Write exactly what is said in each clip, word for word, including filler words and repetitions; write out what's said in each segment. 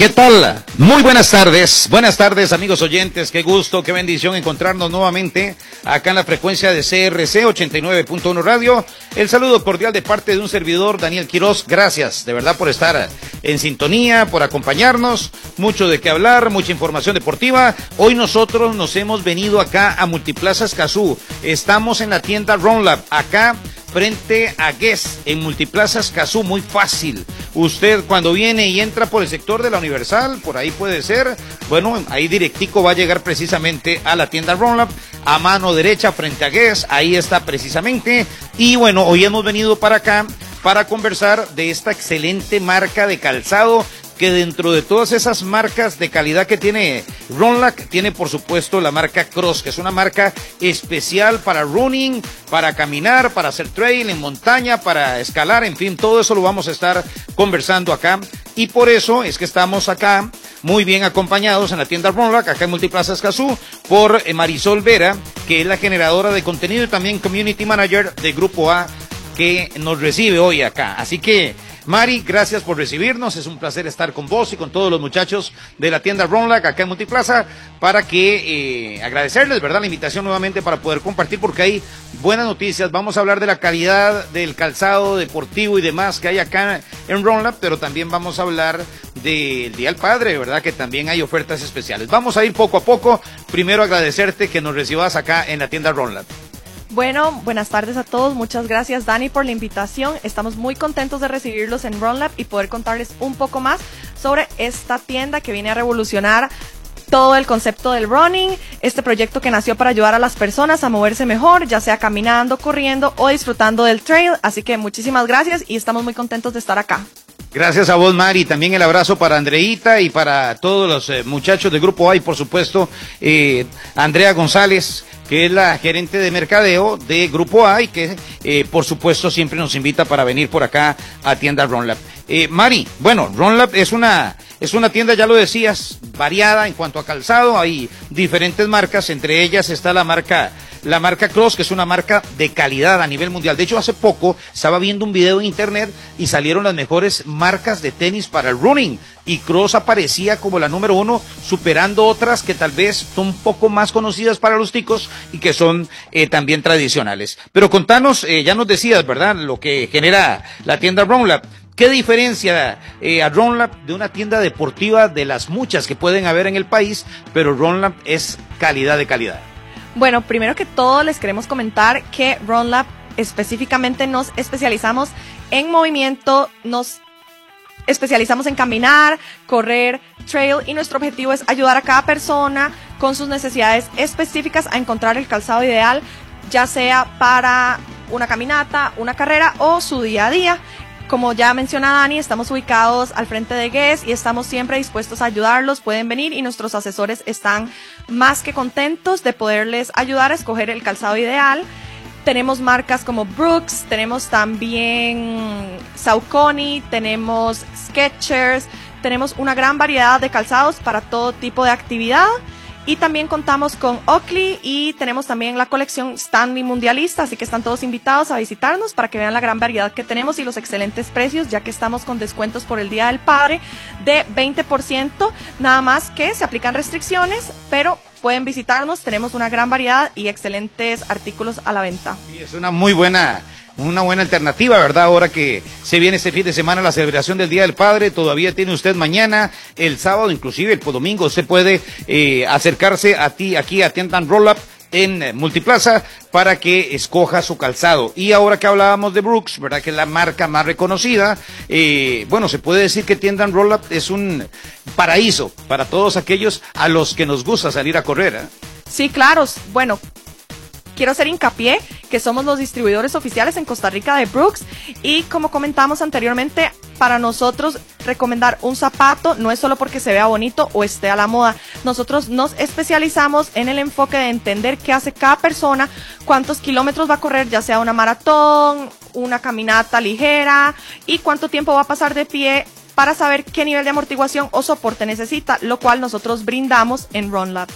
¿Qué tal? Muy buenas tardes, buenas tardes amigos oyentes, qué gusto, qué bendición encontrarnos nuevamente acá en la frecuencia de C R C ochenta y nueve punto uno Radio. El saludo cordial de parte de un servidor, Daniel Quiroz, gracias de verdad por estar en sintonía, por acompañarnos, mucho de qué hablar, mucha información deportiva. Hoy nosotros nos hemos venido acá a Multiplaza Escazú, estamos en la tienda Ronlab, acá frente a Guess, en Multiplaza Escazú, muy fácil. Usted cuando viene y entra por el sector de la Universal, por ahí puede ser, bueno, ahí directico va a llegar precisamente a la tienda Ronlab, a mano derecha frente a Guess, ahí está precisamente. Y bueno, hoy hemos venido para acá para conversar de esta excelente marca de calzado, que dentro de todas esas marcas de calidad que tiene Ronlab, tiene por supuesto la marca Cross, que es una marca especial para running, para caminar, para hacer trail en montaña, para escalar, en fin, todo eso lo vamos a estar conversando acá. Y por eso es que estamos acá muy bien acompañados en la tienda Ronlab, acá en Multiplaza Escazú, por Marisol Vera, que es la generadora de contenido y también Community Manager de Grupo A, que nos recibe hoy acá. Así que, Mari, gracias por recibirnos, es un placer estar con vos y con todos los muchachos de la tienda Ronlab acá en Multiplaza, para que eh, agradecerles, ¿verdad?, la invitación nuevamente para poder compartir, porque hay buenas noticias. Vamos a hablar de la calidad del calzado deportivo y demás que hay acá en Ronlab, pero también vamos a hablar del Día del Padre, ¿verdad?, que también hay ofertas especiales. Vamos a ir poco a poco. Primero agradecerte que nos recibas acá en la tienda Ronlab. Bueno, buenas tardes a todos. Muchas gracias, Dani, por la invitación. Estamos muy contentos de recibirlos en Ronlab y poder contarles un poco más sobre esta tienda que viene a revolucionar todo el concepto del running, este proyecto que nació para ayudar a las personas a moverse mejor, ya sea caminando, corriendo o disfrutando del trail. Así que muchísimas gracias y estamos muy contentos de estar acá. Gracias a vos, Mari. También el abrazo para Andreita y para todos los eh, muchachos de Grupo A y por supuesto eh, Andrea González, que es la gerente de mercadeo de Grupo A y que eh, por supuesto siempre nos invita para venir por acá a tienda Ronlab. Eh, Mari, bueno, Ronlab es una, es una tienda, ya lo decías, variada en cuanto a calzado, hay diferentes marcas, entre ellas está la marca La marca Cross, que es una marca de calidad a nivel mundial. De hecho, hace poco estaba viendo un video en internet y salieron las mejores marcas de tenis para el running. Y Cross aparecía como la número uno, superando otras que tal vez son un poco más conocidas para los ticos y que son eh, también tradicionales. Pero contanos, eh, ya nos decías, ¿verdad?, lo que genera la tienda Ronlab. ¿Qué diferencia eh, a Ronlab de una tienda deportiva de las muchas que pueden haber en el país? Pero Ronlab es calidad de calidad. Bueno, primero que todo les queremos comentar que Ronlab específicamente nos especializamos en movimiento, nos especializamos en caminar, correr, trail, y nuestro objetivo es ayudar a cada persona con sus necesidades específicas a encontrar el calzado ideal, ya sea para una caminata, una carrera o su día a día. Como ya menciona Dani, estamos ubicados al frente de Guess y estamos siempre dispuestos a ayudarlos. Pueden venir y nuestros asesores están más que contentos de poderles ayudar a escoger el calzado ideal. Tenemos marcas como Brooks, tenemos también Saucony, tenemos Skechers, tenemos una gran variedad de calzados para todo tipo de actividad. Y también contamos con Oakley y tenemos también la colección Stanley Mundialista, así que están todos invitados a visitarnos para que vean la gran variedad que tenemos y los excelentes precios, ya que estamos con descuentos por el Día del Padre de veinte por ciento, nada más que se aplican restricciones, pero pueden visitarnos, tenemos una gran variedad y excelentes artículos a la venta. Sí, es una muy buena... Una buena alternativa, ¿verdad? Ahora que se viene este fin de semana la celebración del Día del Padre, todavía tiene usted mañana, el sábado, inclusive el domingo, usted puede eh, acercarse a ti aquí a tienda Ronlab en eh, Multiplaza para que escoja su calzado. Y ahora que hablábamos de Brooks, ¿verdad?, que es la marca más reconocida, eh, bueno, se puede decir que tienda Ronlab es un paraíso para todos aquellos a los que nos gusta salir a correr, ¿eh? Sí, claro, bueno, quiero hacer hincapié que somos los distribuidores oficiales en Costa Rica de Brooks y como comentamos anteriormente, para nosotros recomendar un zapato no es solo porque se vea bonito o esté a la moda. Nosotros nos especializamos en el enfoque de entender qué hace cada persona, cuántos kilómetros va a correr, ya sea una maratón, una caminata ligera y cuánto tiempo va a pasar de pie para saber qué nivel de amortiguación o soporte necesita, lo cual nosotros brindamos en Ronlab.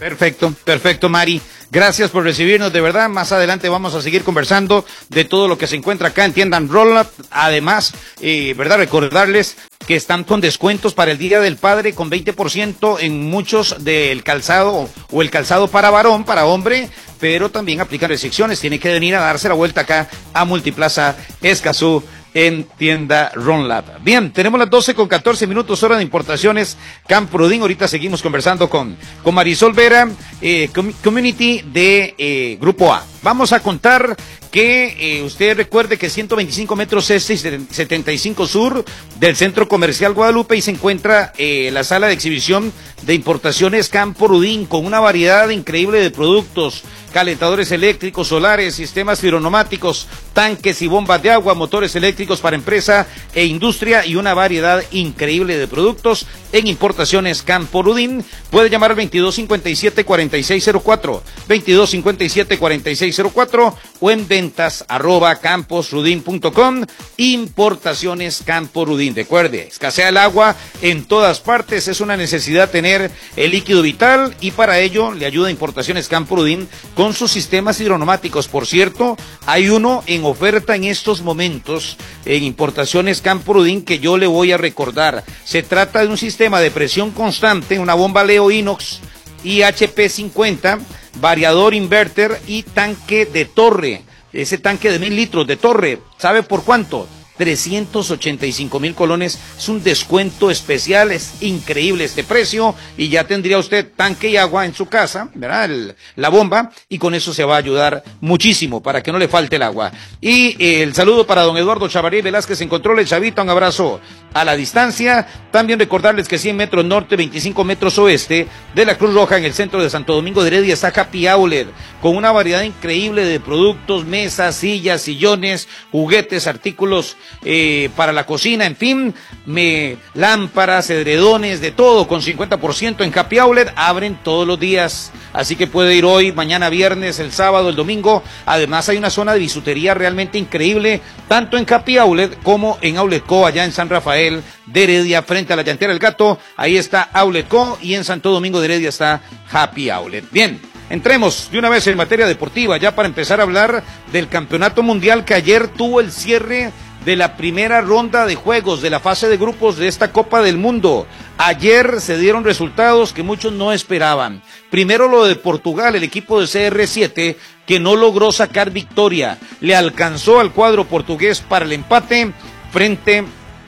Perfecto, perfecto, Mari. Gracias por recibirnos, de verdad. Más adelante vamos a seguir conversando de todo lo que se encuentra acá en Tienda Roll-Up. Además, eh, verdad, recordarles que están con descuentos para el Día del Padre con veinte por ciento en muchos del calzado o el calzado para varón, para hombre, pero también aplican restricciones. Tiene que venir a darse la vuelta acá a Multiplaza Escazú en Tienda Roll-Up. Bien, tenemos las doce con catorce minutos, hora de importaciones Camprodin. Ahorita seguimos conversando con, con Marisol Vera, eh, com community de eh, Grupo A. Vamos a contar que eh, usted recuerde que ciento veinticinco metros este y setenta y cinco sur del Centro Comercial Guadalupe, y se encuentra eh, la sala de exhibición de importaciones Camprodin con una variedad increíble de productos: calentadores eléctricos, solares, sistemas hidronomáticos, tanques y bombas de agua, motores eléctricos para empresa e industria, y una variedad increíble de productos en importaciones Camprodin. Puede llamar al veintidós cincuenta y siete cuarenta y seis cero cuatro, veintidós cincuenta y siete cuarenta y seis cero cuatro, o en ventas arroba camposrudin punto com. Importaciones Camprodin. Recuerde, escasea el agua en todas partes, es una necesidad tener el líquido vital, y para ello le ayuda Importaciones Camprodin con sus sistemas hidronomáticos. Por cierto, hay uno en oferta en estos momentos en Importaciones Camprodin que yo le voy a recordar. Se trata de un sistema de presión constante, una bomba Leo Inox I H P cincuenta, variador inverter y tanque de torre. Ese tanque de mil litros de torre, ¿sabe por cuánto? trescientos ochenta y cinco mil colones. Es un descuento especial, es increíble este precio, y ya tendría usted tanque y agua en su casa, ¿verdad? El, la bomba, y con eso se va a ayudar muchísimo para que no le falte el agua. Y eh, el saludo para don Eduardo Chavarí Velázquez en control, el Chavito, un abrazo a la distancia. También recordarles que cien metros norte, veinticinco metros oeste de la Cruz Roja, en el centro de Santo Domingo de Heredia, está Happy Outlet, con una variedad increíble de productos: mesas, sillas, sillones, juguetes, artículos Eh, para la cocina, en fin, me, lámparas, edredones, de todo, con cincuenta por ciento en Happy Outlet. Abren todos los días, así que puede ir hoy, mañana viernes, el sábado, el domingo. Además hay una zona de bisutería realmente increíble, tanto en Happy Outlet como en Outlet Co, allá en San Rafael de Heredia, frente a la Llantera del Gato. Ahí está Outlet Co, y en Santo Domingo de Heredia está Happy Outlet. Bien, entremos de una vez en materia deportiva, ya para empezar a hablar del Campeonato Mundial, que ayer tuvo el cierre de la primera ronda de juegos de la fase de grupos de esta Copa del Mundo. Ayer se dieron resultados que muchos no esperaban. Primero lo de Portugal, el equipo de C R siete, que no logró sacar victoria. Le alcanzó al cuadro portugués para el empate frente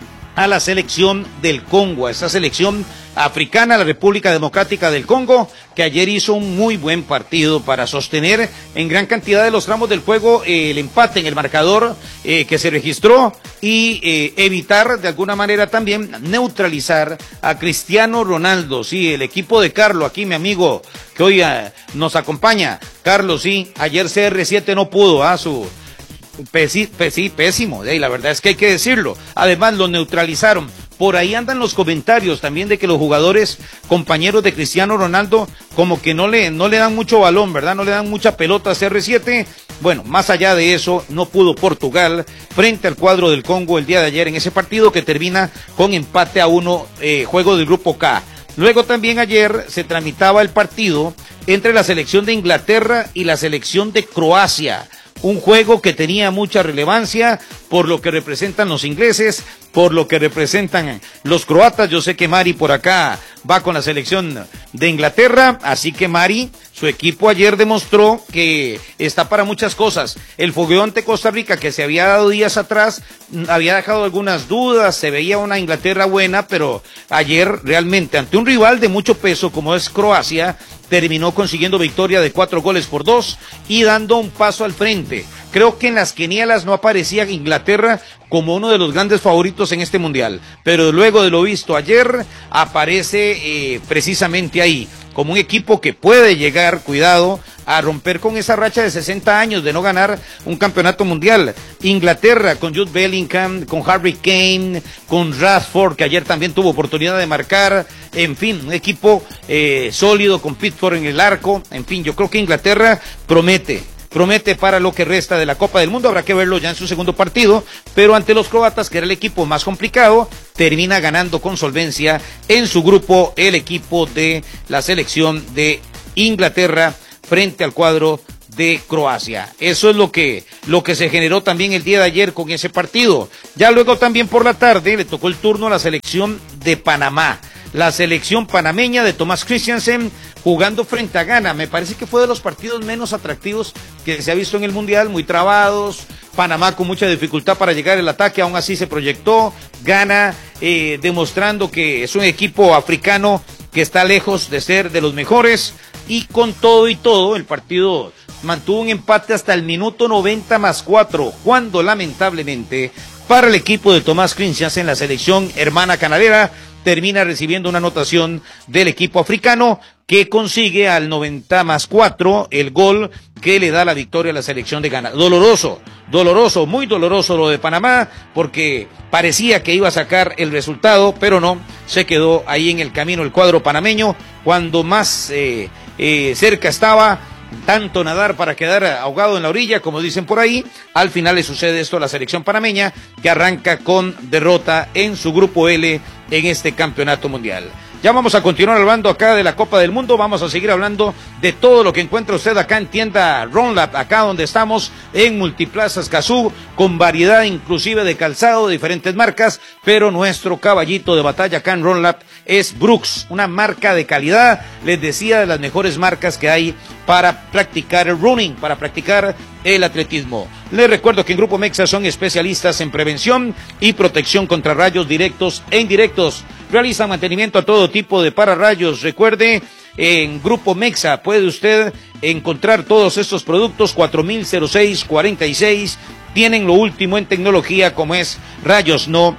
a la selección del Congo, a esa selección africana, la República Democrática del Congo, que ayer hizo un muy buen partido para sostener en gran cantidad de los tramos del juego eh, el empate en el marcador eh, que se registró, y eh, evitar de alguna manera también neutralizar a Cristiano Ronaldo. Sí, el equipo de Carlos, aquí mi amigo que hoy eh, nos acompaña, Carlos, sí, ayer C R siete no pudo, a ¿ah? su Pesi, pesi, pésimo, y la verdad es que hay que decirlo. Además lo neutralizaron. Por ahí andan los comentarios también de que los jugadores compañeros de Cristiano Ronaldo como que no le, no le dan mucho balón, ¿verdad? No le dan mucha pelota a C R siete. Bueno, más allá de eso, no pudo Portugal frente al cuadro del Congo el día de ayer en ese partido que termina con empate a uno, eh, juego del grupo K. Luego también ayer se tramitaba el partido entre la selección de Inglaterra y la selección de Croacia. Un juego que tenía mucha relevancia por lo que representan los ingleses, por lo que representan los croatas. Yo sé que Mari por acá va con la selección de Inglaterra, así que Mari, su equipo ayer demostró que está para muchas cosas. El fogueo ante Costa Rica, que se había dado días atrás, había dejado algunas dudas, se veía una Inglaterra buena, pero ayer realmente ante un rival de mucho peso como es Croacia, terminó consiguiendo victoria de cuatro goles por dos y dando un paso al frente. Creo que en las quinielas no aparecía Inglaterra como uno de los grandes favoritos en este mundial, pero luego de lo visto ayer, aparece eh, precisamente ahí, como un equipo que puede llegar, cuidado, a romper con esa racha de sesenta años de no ganar un campeonato mundial. Inglaterra con Jude Bellingham, con Harry Kane, con Rashford, que ayer también tuvo oportunidad de marcar, en fin, un equipo eh, sólido con Pickford en el arco. En fin, yo creo que Inglaterra promete. Promete para lo que resta de la Copa del Mundo. Habrá que verlo ya en su segundo partido, pero ante los croatas, que era el equipo más complicado, termina ganando con solvencia en su grupo el equipo de la selección de Inglaterra frente al cuadro de Croacia. Eso es lo que, lo que se generó también el día de ayer con ese partido. Ya luego también por la tarde le tocó el turno a la selección de Panamá. La selección panameña de Thomas Christiansen jugando frente a Ghana. Me parece que fue de los partidos menos atractivos que se ha visto en el Mundial, muy trabados. Panamá con mucha dificultad para llegar al ataque, aún así se proyectó. Ghana eh, demostrando que es un equipo africano que está lejos de ser de los mejores. Y con todo y todo, el partido mantuvo un empate hasta el minuto noventa más cuatro, cuando lamentablemente para el equipo de Thomas Christiansen, la selección hermana canalera, termina recibiendo una anotación del equipo africano que consigue al noventa más cuatro el gol que le da la victoria a la selección de Ghana. Doloroso, doloroso, muy doloroso lo de Panamá, porque parecía que iba a sacar el resultado, pero no, se quedó ahí en el camino el cuadro panameño, cuando más eh, eh, cerca estaba, tanto nadar para quedar ahogado en la orilla, como dicen por ahí. Al final le sucede esto a la selección panameña, que arranca con derrota en su grupo L en este campeonato mundial. Ya vamos a continuar hablando acá de la Copa del Mundo, vamos a seguir hablando de todo lo que encuentra usted acá en tienda Runlap, acá donde estamos en Multiplaza Escazú, con variedad inclusive de calzado de diferentes marcas, pero nuestro caballito de batalla acá en Runlap es Brooks, una marca de calidad, les decía, de las mejores marcas que hay para practicar el running, para practicar el atletismo. Les recuerdo que en Grupo Mexa son especialistas en prevención y protección contra rayos directos e indirectos. Realizan mantenimiento a todo tipo de pararrayos. Recuerde, en Grupo Mexa puede usted encontrar todos estos productos, cuatro mil seis cuarenta y seis. Tienen lo último en tecnología, como es rayos no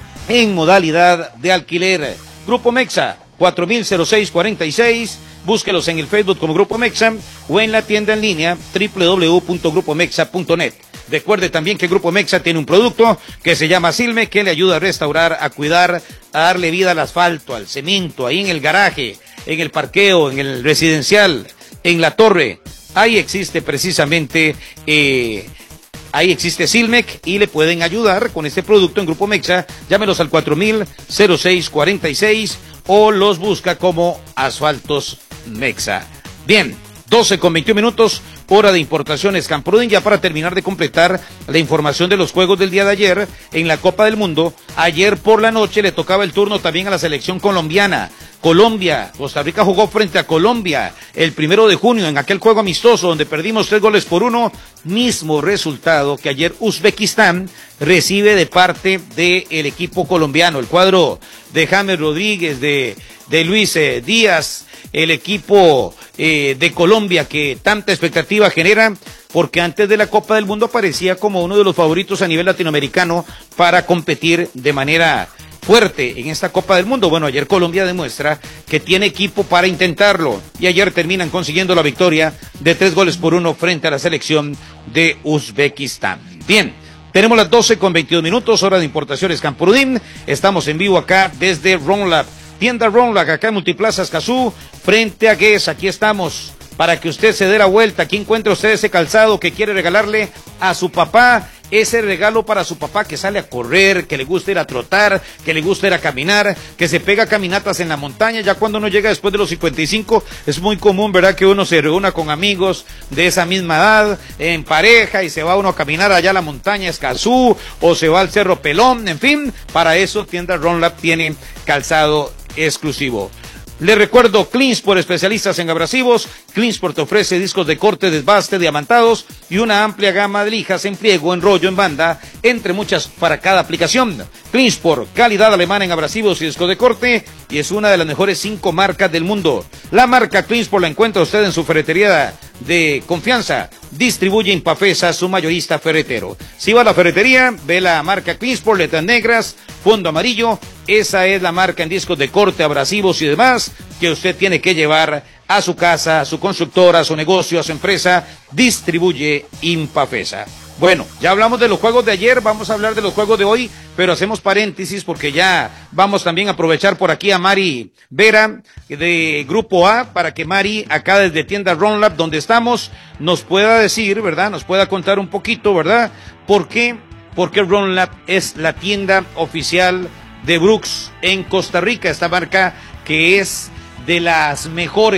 en modalidad de alquiler. Grupo Mexa, cuatro mil seis cuarenta y seis. Búsquelos en el Facebook como Grupo Mexa o en la tienda en línea doble u doble u doble u punto grupo mexa punto net. Recuerde también que Grupo Mexa tiene un producto que se llama Silme, que le ayuda a restaurar, a cuidar, a darle vida al asfalto, al cemento, ahí en el garaje, en el parqueo, en el residencial, en la torre. Ahí existe precisamente, eh, ahí existe Silmec y le pueden ayudar con este producto en Grupo Mexa. Llámelos al cuatro mil seis cuarenta y seis o los busca como Asfaltos Mexa. Bien, doce con veintiún minutos, hora de importaciones Camprodin. Ya para terminar de completar la información de los juegos del día de ayer en la Copa del Mundo, ayer por la noche le tocaba el turno también a la selección colombiana. Colombia, Costa Rica jugó frente a Colombia el primero de junio en aquel juego amistoso donde perdimos tres goles por uno, mismo resultado que ayer Uzbekistán recibe de parte del equipo colombiano, el cuadro de James Rodríguez, de, de Luis eh, Díaz, el equipo eh, de Colombia que tanta expectativa genera, porque antes de la Copa del Mundo aparecía como uno de los favoritos a nivel latinoamericano para competir de manera fuerte en esta Copa del Mundo. Bueno, ayer Colombia demuestra que tiene equipo para intentarlo y ayer terminan consiguiendo la victoria de tres goles por uno frente a la selección de Uzbekistán. Bien, tenemos las doce con veintidós minutos, hora de importaciones Camprodin. Estamos en vivo acá desde Runlap, tienda Runlap, acá en Multiplaza Escazú, frente a Guess. Aquí estamos para que usted se dé la vuelta. Aquí encuentra usted ese calzado que quiere regalarle a su papá, ese regalo para su papá que sale a correr, que le gusta ir a trotar, que le gusta ir a caminar, que se pega caminatas en la montaña. Ya cuando uno llega después de los cincuenta y cinco es muy común, ¿verdad?, que uno se reúna con amigos de esa misma edad, en pareja, y se va uno a caminar allá a la montaña Escazú, o se va al Cerro Pelón, en fin, para eso tienda Runlap tiene calzado exclusivo. Les recuerdo, Cleansport, especialistas en abrasivos. Cleansport te ofrece discos de corte, desbaste, diamantados y una amplia gama de lijas en pliego, en rollo, en banda, entre muchas para cada aplicación. Cleansport, calidad alemana en abrasivos y discos de corte, y es una de las mejores cinco marcas del mundo. La marca Cleansport la encuentra usted en su ferretería de confianza. Distribuye Impafesa, su mayorista ferretero. Si va a la ferretería, ve la marca Cleansport, letras negras, fondo amarillo. Esa es la marca en discos de corte, abrasivos y demás que usted tiene que llevar a su casa, a su constructora, a su negocio, a su empresa. Distribuye Impafesa. Bueno, ya hablamos de los juegos de ayer, vamos a hablar de los juegos de hoy, pero hacemos paréntesis porque ya vamos también a aprovechar por aquí a Mari Vera de Grupo A, para que Mari, acá desde tienda Runlap, donde estamos, nos pueda decir, ¿verdad?, nos pueda contar un poquito, ¿verdad?, por qué, por qué Runlap es la tienda oficial de Brooks en Costa Rica, esta marca que es de las mejores,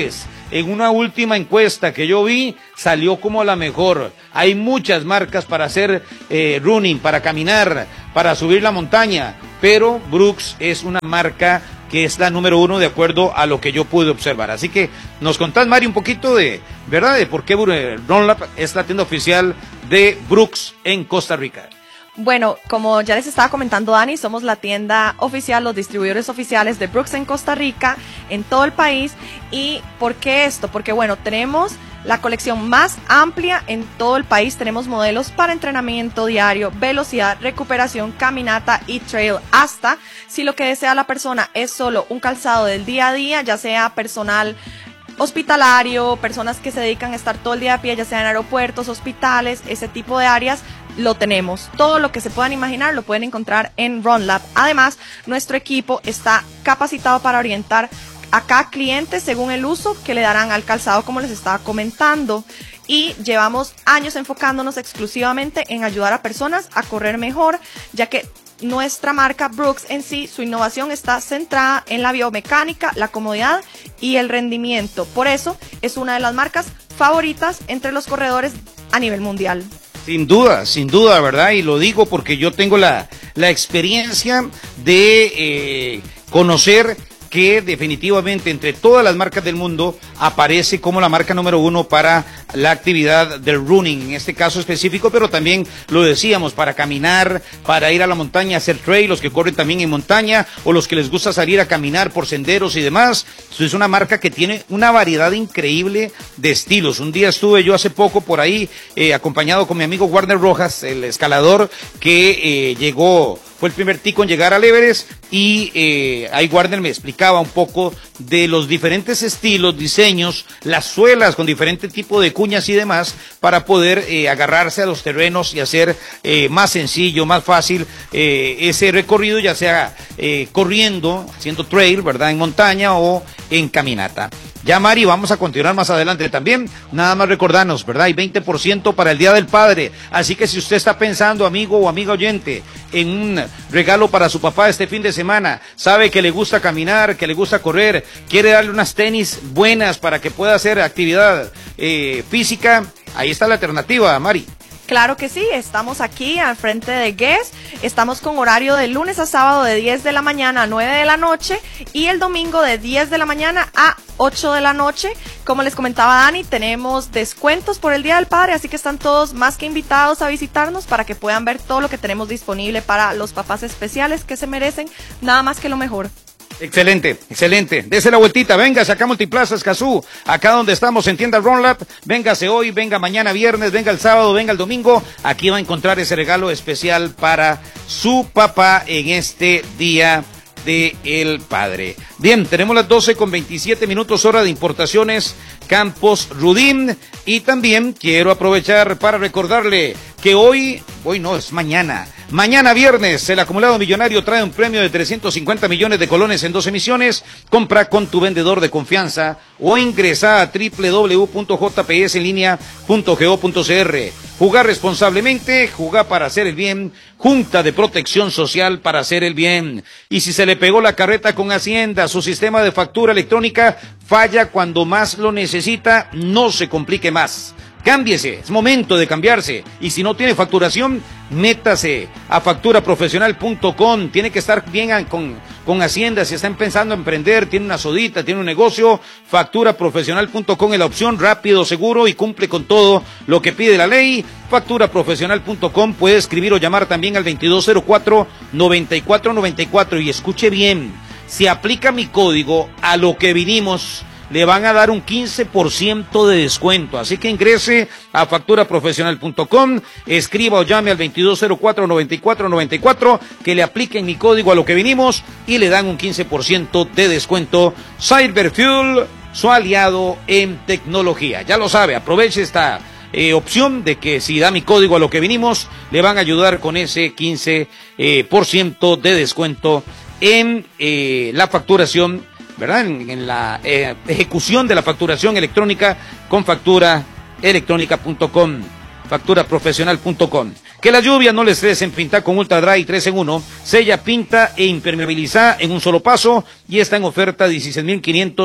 en una última encuesta que yo vi, salió como la mejor. Hay muchas marcas para hacer eh, running, para caminar, para subir la montaña, pero Brooks es una marca que es la número uno de acuerdo a lo que yo pude observar. Así que nos contás, Mari, un poquito de, ¿verdad?, de por qué Runlap es la tienda oficial de Brooks en Costa Rica. Bueno, como ya les estaba comentando Dani, somos la tienda oficial, los distribuidores oficiales de Brooks en Costa Rica, en todo el país. ¿Y por qué esto? Porque bueno, tenemos la colección más amplia en todo el país. Tenemos modelos para entrenamiento diario, velocidad, recuperación, caminata y trail. Hasta si lo que desea la persona es solo un calzado del día a día, ya sea personal hospitalario, personas que se dedican a estar todo el día a pie, ya sea en aeropuertos, hospitales, ese tipo de áreas, lo tenemos. Todo lo que se puedan imaginar lo pueden encontrar en Runlap. Además, nuestro equipo está capacitado para orientar a cada cliente según el uso que le darán al calzado, como les estaba comentando. Y llevamos años enfocándonos exclusivamente en ayudar a personas a correr mejor, ya que nuestra marca Brooks en sí, su innovación está centrada en la biomecánica, la comodidad y el rendimiento. Por eso es una de las marcas favoritas entre los corredores a nivel mundial. Sin duda, sin duda, ¿verdad? Y lo digo porque yo tengo la, la experiencia de eh, conocer que definitivamente entre todas las marcas del mundo aparece como la marca número uno para la actividad del running, en este caso específico, pero también lo decíamos, para caminar, para ir a la montaña, hacer trail, los que corren también en montaña, o los que les gusta salir a caminar por senderos y demás. Es una marca que tiene una variedad increíble de estilos. Un día estuve yo hace poco por ahí, eh, acompañado con mi amigo Warner Rojas, el escalador, que eh, llegó, fue el primer tico en llegar al Everest, y eh, ahí Warner me explicaba un poco de los diferentes estilos, diseños, las suelas con diferente tipo de cuñas y demás, para poder eh, agarrarse a los terrenos y hacer eh, más sencillo, más fácil eh, ese recorrido, ya sea eh, corriendo, haciendo trail, ¿verdad?, en montaña o en caminata. Ya, Mari, vamos a continuar más adelante también. Nada más recordarnos, ¿verdad? Hay veinte por ciento para el Día del Padre. Así que si usted está pensando, amigo o amiga oyente, en un regalo para su papá este fin de semana, sabe que le gusta caminar, que le gusta correr, quiere darle unas tenis buenas para que pueda hacer actividad eh, física, ahí está la alternativa, Mari. Claro que sí, estamos aquí al frente de Guess, estamos con horario de lunes a sábado de diez de la mañana a nueve de la noche y el domingo de diez de la mañana a ocho de la noche. Como les comentaba Dani, tenemos descuentos por el Día del Padre, así que están todos más que invitados a visitarnos para que puedan ver todo lo que tenemos disponible para los papás especiales que se merecen nada más que lo mejor. Excelente, excelente. Dese la vueltita, véngase acá a Multiplaza Escazú, acá donde estamos en tienda Runlap. Véngase hoy, venga mañana viernes, venga el sábado, venga el domingo. Aquí va a encontrar ese regalo especial para su papá en este Día de el Padre. Bien, tenemos las doce con veintisiete minutos, hora de importaciones Campos Rudín. Y también quiero aprovechar para recordarle que hoy, hoy no, es mañana. Mañana viernes, el acumulado millonario trae un premio de trescientos cincuenta millones de colones en dos emisiones. Compra con tu vendedor de confianza o ingresa a doble u doble u doble u punto j p s en línea punto go punto c r. Jugar responsablemente, jugar para hacer el bien. Junta de Protección Social para hacer el bien. Y si se le pegó la carreta con Hacienda, su sistema de factura electrónica falla cuando más lo necesita, no se complique más. Cámbiese, es momento de cambiarse. Y si no tiene facturación, métase a factura profesional punto com. Tiene que estar bien con, con Hacienda. Si están pensando en emprender, tiene una sodita, tiene un negocio, factura profesional punto com es la opción, rápido, seguro y cumple con todo lo que pide la ley. factura profesional punto com, puede escribir o llamar también al veintidós cero cuatro, noventa y cuatro noventa y cuatro. Y escuche bien, si aplica mi código a lo que vinimos, le van a dar un quince por ciento de descuento. Así que ingrese a factura profesional punto com, escriba o llame al veintidós cero cuatro, noventa y cuatro noventa y cuatro, que le apliquen mi código a lo que vinimos y le dan un quince por ciento de descuento. Cyberfuel, su aliado en tecnología. Ya lo sabe, aproveche esta eh, opción de que si da mi código a lo que vinimos, le van a ayudar con ese quince por ciento de descuento en eh, la facturación, ¿verdad? En, en la eh, ejecución de la facturación electrónica con factura electrónica punto com, factura profesional punto com. Que la lluvia no le estresen, pinta con Ultra Dry tres en uno, sella, pinta e impermeabiliza en un solo paso y está en oferta dieciséis mil quinientos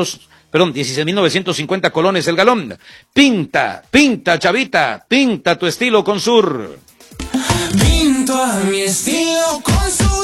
perdón, dieciséis mil novecientos cincuenta colones el galón. Pinta, pinta, chavita, pinta tu estilo con Sur. Pinto a mi estilo con Sur.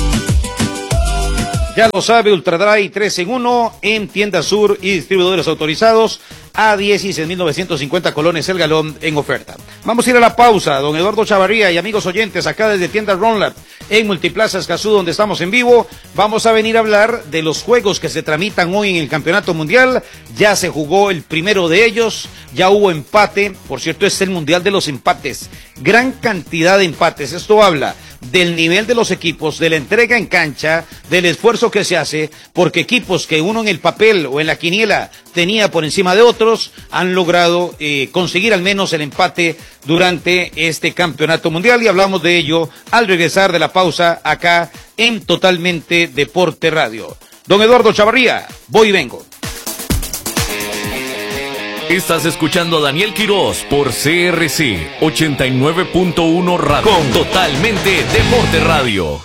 Ya lo sabe, Ultradry tres en uno en Tienda Sur y distribuidores autorizados a dieciséis mil novecientos cincuenta colones el galón en oferta. Vamos a ir a la pausa, don Eduardo Chavarría y amigos oyentes, acá desde Tienda Ronlab en Multiplaza Escazú, donde estamos en vivo. Vamos a venir a hablar de los juegos que se tramitan hoy en el Campeonato Mundial. Ya se jugó el primero de ellos, ya hubo empate, por cierto es el Mundial de los empates, gran cantidad de empates. Esto habla del nivel de los equipos, de la entrega en cancha, del esfuerzo que se hace, porque equipos que uno en el papel o en la quiniela tenía por encima de otros, han logrado eh, conseguir al menos el empate durante este campeonato mundial, y hablamos de ello al regresar de la pausa acá en Totalmente Deporte Radio. Don Eduardo Chavarría, voy y vengo. Estás escuchando a Daniel Quirós por C R C ochenta y nueve punto uno Radio con Totalmente Deporte Radio.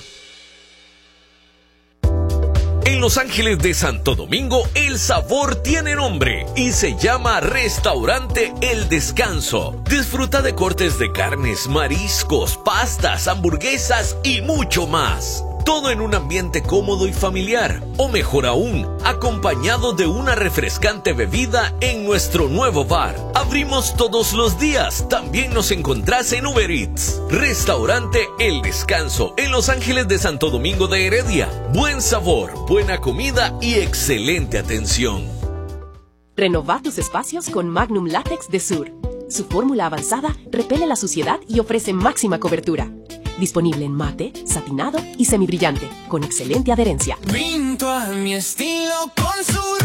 En Los Ángeles de Santo Domingo, el sabor tiene nombre y se llama Restaurante El Descanso. Disfruta de cortes de carnes, mariscos, pastas, hamburguesas y mucho más. Todo en un ambiente cómodo y familiar, o mejor aún, acompañado de una refrescante bebida en nuestro nuevo bar. Abrimos todos los días, también nos encontrás en Uber Eats. Restaurante El Descanso, en Los Ángeles de Santo Domingo de Heredia. Buen sabor, buena comida y excelente atención. Renova tus espacios con Magnum Látex de Sur. Su fórmula avanzada repele la suciedad y ofrece máxima cobertura. Disponible en mate, satinado y semibrillante, con excelente adherencia. Pinto a mi estilo con Sur.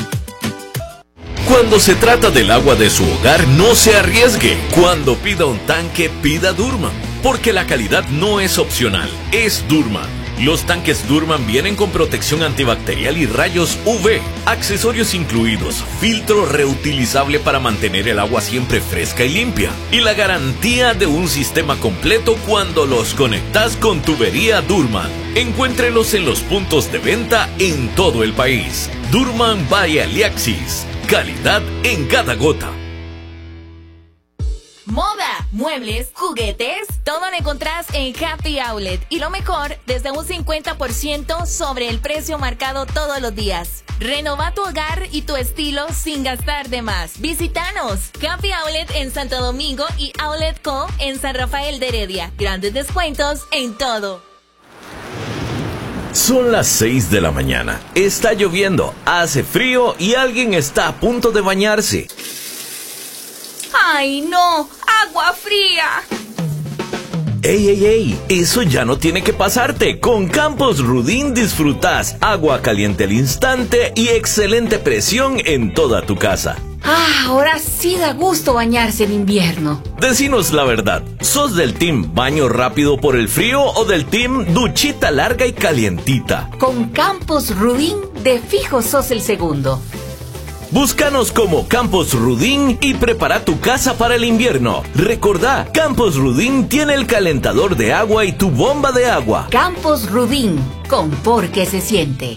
Cuando se trata del agua de su hogar, no se arriesgue. Cuando pida un tanque, pida Durman, porque la calidad no es opcional, es Durman. Los tanques Durman vienen con protección antibacterial y rayos U V, accesorios incluidos, filtro reutilizable para mantener el agua siempre fresca y limpia, y la garantía de un sistema completo cuando los conectas con tubería Durman. Encuéntrelos en los puntos de venta en todo el país. Durman by Aliaxis, calidad en cada gota. Moda, muebles, juguetes, todo lo encontrás en Happy Outlet. Y lo mejor, desde un cincuenta por ciento sobre el precio marcado todos los días. Renova tu hogar y tu estilo sin gastar de más. Visítanos. Happy Outlet en Santo Domingo y Outlet Co. en San Rafael de Heredia. Grandes descuentos en todo. Son las seis de la mañana. Está lloviendo, hace frío y alguien está a punto de bañarse. ¡Ay, no! ¡Agua fría! ¡Ey, ey, ey! Eso ya no tiene que pasarte. Con Campos Rudin disfrutás agua caliente al instante y excelente presión en toda tu casa. Ah, ahora sí da gusto bañarse en invierno. Decinos la verdad, ¿sos del team baño rápido por el frío o del team duchita larga y calientita? Con Campos Rudin, de fijo sos el segundo. Búscanos como Campos Rudin y prepara tu casa para el invierno. Recordá, Campos Rudin tiene el calentador de agua y tu bomba de agua. Campos Rudin, con por qué se siente.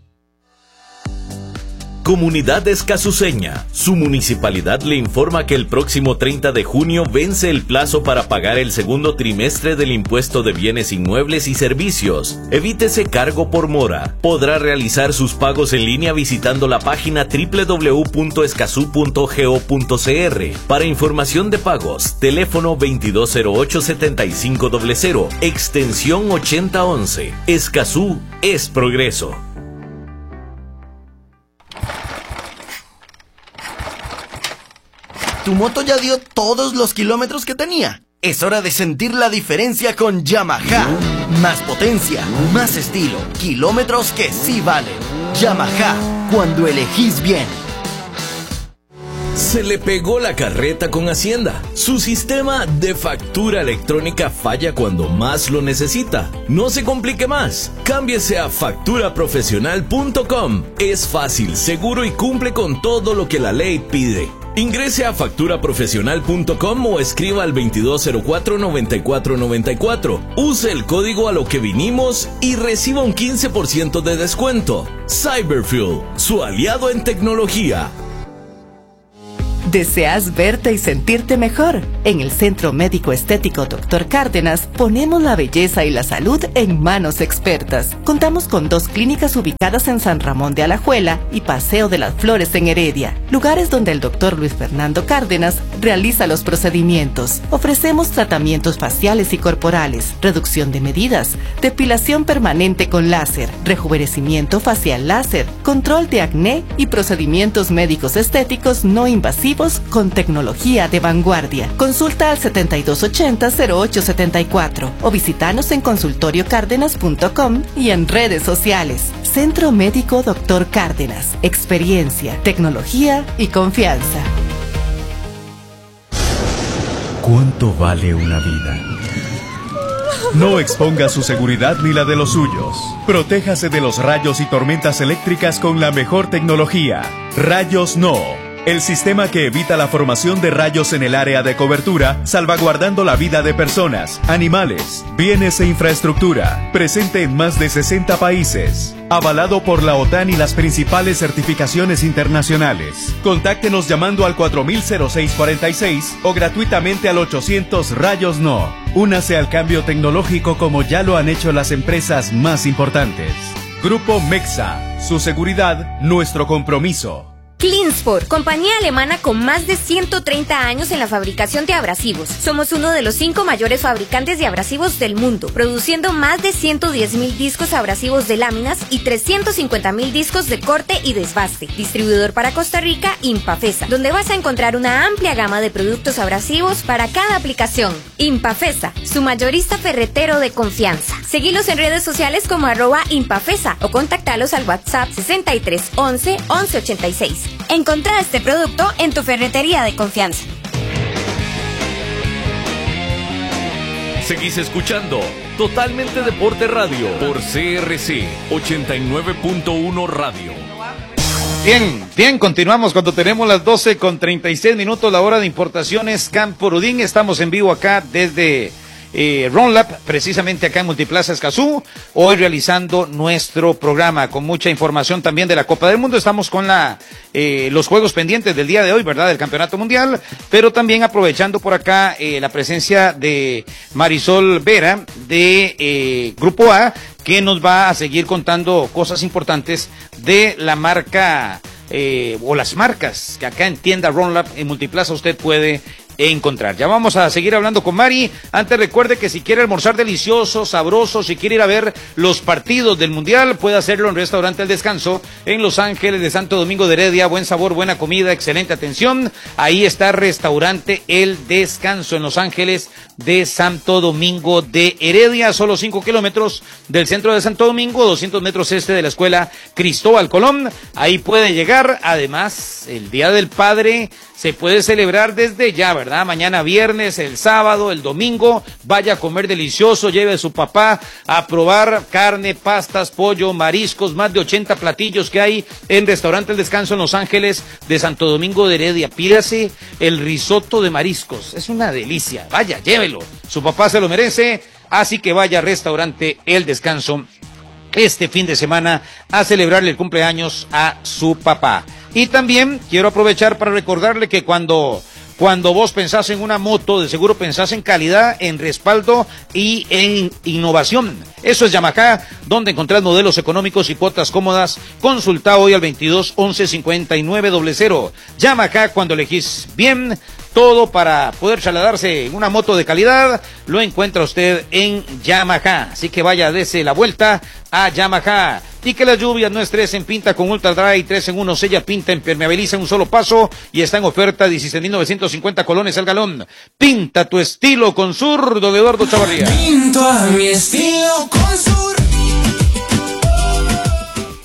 Comunidad Escazuseña. Su municipalidad le informa que el próximo treinta de junio vence el plazo para pagar el segundo trimestre del impuesto de bienes inmuebles y servicios. Evítese cargo por mora. Podrá realizar sus pagos en línea visitando la página doble u doble u doble u punto escazú punto go punto c r. Para información de pagos, teléfono veintidós cero ocho setenta y cinco cero cero, extensión ochenta once. Escazú es progreso. Tu moto ya dio todos los kilómetros que tenía. Es hora de sentir la diferencia con Yamaha. Más potencia, más estilo, kilómetros que sí valen. Yamaha, cuando elegís bien. Se le pegó la carreta con Hacienda. Su sistema de factura electrónica falla cuando más lo necesita. No se complique más. Cámbiese a factura profesional punto com. Es fácil, seguro y cumple con todo lo que la ley pide. Ingrese a factura profesional punto com o escriba al veintidós cero cuatro, noventa y cuatro noventa y cuatro. Use el código a lo que vinimos y reciba un quince por ciento de descuento. Cyberfuel, su aliado en tecnología. ¿Deseas verte y sentirte mejor? En el Centro Médico Estético doctor Cárdenas ponemos la belleza y la salud en manos expertas. Contamos con dos clínicas ubicadas en San Ramón de Alajuela y Paseo de las Flores en Heredia, lugares donde el doctor Luis Fernando Cárdenas realiza los procedimientos. Ofrecemos tratamientos faciales y corporales, reducción de medidas, depilación permanente con láser, rejuvenecimiento facial láser, control de acné y procedimientos médicos estéticos no invasivos con tecnología de vanguardia. Consulta al setenta y dos ochenta, cero ocho setenta y cuatro o visítanos en consultorio cárdenas punto com y en redes sociales. Centro Médico doctor Cárdenas. Experiencia, tecnología y confianza. ¿Cuánto vale una vida? No exponga su seguridad ni la de los suyos. Protéjase de los rayos y tormentas eléctricas con la mejor tecnología. Rayos No. El sistema que evita la formación de rayos en el área de cobertura, salvaguardando la vida de personas, animales, bienes e infraestructura. Presente en más de sesenta países. Avalado por la OTAN y las principales certificaciones internacionales. Contáctenos llamando al cuatro mil seis cuarenta y seis o gratuitamente al ochocientos Rayos No. Únase al cambio tecnológico como ya lo han hecho las empresas más importantes. Grupo Mexa. Su seguridad, nuestro compromiso. Cleansport, compañía alemana con más de ciento treinta años en la fabricación de abrasivos. Somos uno de los cinco mayores fabricantes de abrasivos del mundo, produciendo más de ciento diez mil discos abrasivos de láminas y trescientos cincuenta mil discos de corte y desbaste. Distribuidor para Costa Rica, Impafesa, donde vas a encontrar una amplia gama de productos abrasivos para cada aplicación. Impafesa, su mayorista ferretero de confianza. Seguilos en redes sociales como arroba Impafesa o contactalos al WhatsApp sesenta y tres once once ochenta y seis. Encontrá este producto en tu ferretería de confianza. Seguís escuchando Totalmente Deporte Radio por C R C ochenta y nueve punto uno Radio. Bien, bien, continuamos cuando tenemos las doce con treinta y seis minutos, la hora de importaciones Campo Rudín. Estamos en vivo acá desde Eh, Ronlap, precisamente acá en Multiplaza Escazú, hoy realizando nuestro programa con mucha información también de la Copa del Mundo. Estamos con la eh, los juegos pendientes del día de hoy, ¿verdad? Del Campeonato Mundial, pero también aprovechando por acá eh, la presencia de Marisol Vera de eh, Grupo A, que nos va a seguir contando cosas importantes de la marca eh, o las marcas que acá en tienda Ronlap en Multiplaza usted puede encontrar. Ya vamos a seguir hablando con Mari. Antes recuerde que si quiere almorzar delicioso, sabroso, si quiere ir a ver los partidos del Mundial, puede hacerlo en Restaurante El Descanso en Los Ángeles de Santo Domingo de Heredia. Buen sabor, buena comida, excelente atención. Ahí está Restaurante El Descanso en Los Ángeles de Santo Domingo de Heredia, solo cinco kilómetros del centro de Santo Domingo, doscientos metros este de la Escuela Cristóbal Colón. Ahí puede llegar. Además, el Día del Padre se puede celebrar desde ya, ¿verdad? Mañana viernes, el sábado, el domingo, vaya a comer delicioso, lleve a su papá a probar carne, pastas, pollo, mariscos, más de ochenta platillos que hay en Restaurante El Descanso en Los Ángeles de Santo Domingo de Heredia. Pídase el risotto de mariscos, es una delicia, vaya, llévelo, su papá se lo merece, así que vaya a Restaurante El Descanso este fin de semana a celebrarle el cumpleaños a su papá. Y también quiero aprovechar para recordarle que cuando, cuando vos pensás en una moto, de seguro pensás en calidad, en respaldo y en innovación. Eso es Yamaha, donde encontrás modelos económicos y cuotas cómodas. Consulta hoy al veintidós once cincuenta y nueve cero cero. Yamaha, cuando elegís bien, todo para poder trasladarse en una moto de calidad, lo encuentra usted en Yamaha. Así que vaya, dese la vuelta a Yamaha. Y que las lluvias no estresen, pinta con Ultra Dry, tres en uno, sella, pinta, impermeabiliza en un solo paso y está en oferta dieciséis mil novecientos cincuenta colones al galón. Pinta tu estilo con Sur, don Eduardo Chavarría. Pinto a mi estilo con Sur.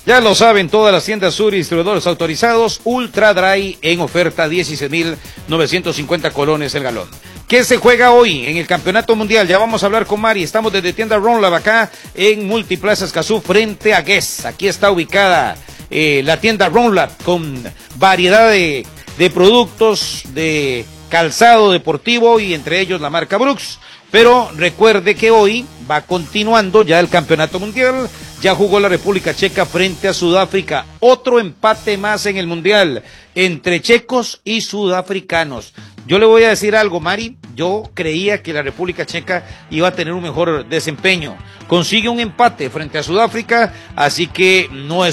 Ya lo saben, todas las tiendas Sur y distribuidores autorizados, Ultra Dry en oferta, dieciséis mil novecientos cincuenta colones el galón. ¿Qué se juega hoy en el Campeonato Mundial? Ya vamos a hablar con Mari. Estamos desde tienda Ron Lab acá en Multiplaza Escazú frente a Guess. Aquí está ubicada eh, la tienda Ron Lab con variedad de, de productos de calzado deportivo y entre ellos la marca Brooks. Pero recuerde que hoy va continuando ya el Campeonato Mundial. Ya jugó la República Checa frente a Sudáfrica. Otro empate más en el Mundial entre checos y sudafricanos. Yo le voy a decir algo, Mari. Yo creía que la República Checa iba a tener un mejor desempeño. Consigue un empate frente a Sudáfrica, así que no es